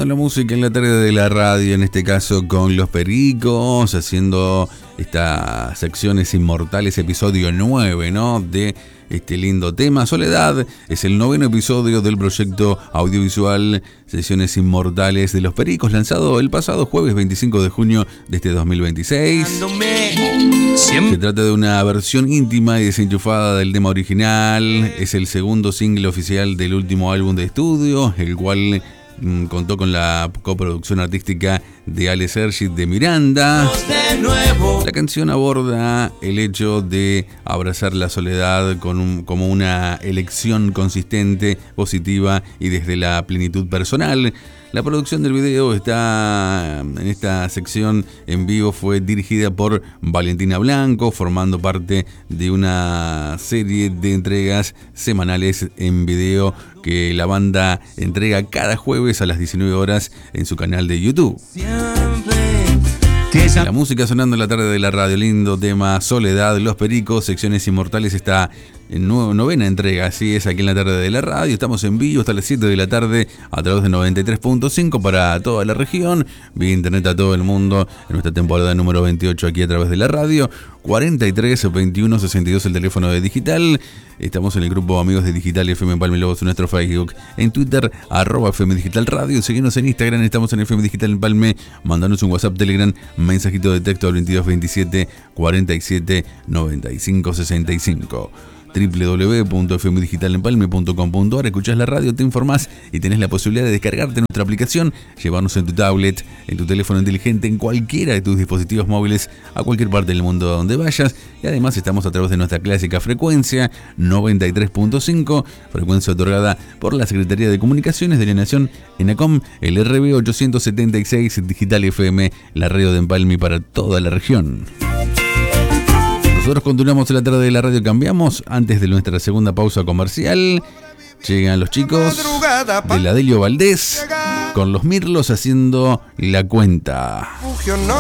Sonando la música en la tarde de la radio, en este caso con Los Pericos, haciendo estas secciones inmortales, episodio 9, ¿no? De este lindo tema. Soledad es el 9º episodio del proyecto audiovisual Sesiones Inmortales de Los Pericos, lanzado el pasado jueves 25 de junio de este 2026. Se trata de una versión íntima y desenchufada del tema original. Es el segundo single oficial del último álbum de estudio, el cual contó con la coproducción artística de Ale Sergi de Miranda. La canción aborda el hecho de abrazar la soledad como una elección consistente, positiva y desde la plenitud personal. La producción del video está en esta sección en vivo, fue dirigida por Valentina Blanco, formando parte de una serie de entregas semanales en video que la banda entrega cada jueves a las 19 horas en su canal de YouTube. La música sonando en la tarde de la radio, lindo tema, Soledad, Los Pericos, Secciones Inmortales, está en novena entrega, así es, aquí en la tarde de la radio. Estamos en vivo hasta las 7 de la tarde a través de 93.5 para toda la región, vía internet a todo el mundo, en nuestra temporada número 28 aquí a través de la radio. 43 21 62 el teléfono de Digital. Estamos en el grupo Amigos de Digital FM Empalme Lobos en nuestro Facebook, en Twitter @FM Digital Radio. Seguimos en Instagram, estamos en FM Digital Empalme. Mandanos un WhatsApp, Telegram, mensajito de texto al 22 27 47 95 65. www.fmdigitalempalme.com.ar. Escuchás la radio, te informás y tenés la posibilidad de descargarte nuestra aplicación, llevarnos en tu tablet, en tu teléfono inteligente, en cualquiera de tus dispositivos móviles, a cualquier parte del mundo donde vayas. Y además estamos a través de nuestra clásica frecuencia 93.5, frecuencia otorgada por la Secretaría de Comunicaciones de la Nación, ENACOM, el RB 876 Digital FM, la radio de Empalme para toda la región. Nosotros continuamos en la tarde de la radio, cambiamos antes de nuestra segunda pausa comercial. Llegan los chicos de la Delio Valdés con Los Mirlos haciendo La Cuenta.